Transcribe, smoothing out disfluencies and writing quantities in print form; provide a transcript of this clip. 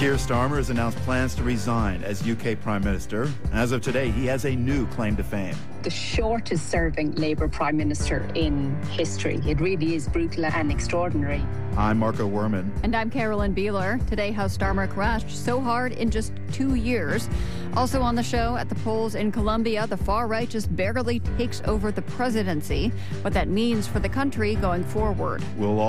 Keir Starmer has announced plans to resign as UK Prime Minister. As of today, he has a new claim to fame. The shortest serving Labour Prime Minister in history. It really is brutal and extraordinary. I'm Marco Werman. And I'm Carolyn Beeler. Today, how Starmer crashed so hard in just 2 years. Also on the show, at the polls in Colombia, the far right just barely takes over the presidency. What that means for the country going forward. We'll